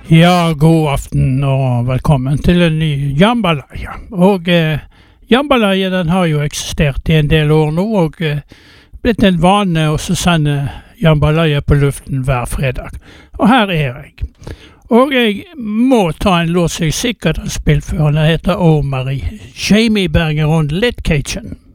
Ja, god aften og velkommen til en ny Jambalaya. Og Jambalaya den har jo eksistert i en del år nå, og blitt en vane å sende Jambalaya på luften hver fredag. Og her er jeg. Og jeg må ta en låt som jeg sikkert har spilt før. Den heter Åh Marie. Jamie Berger on Lit Kitchen.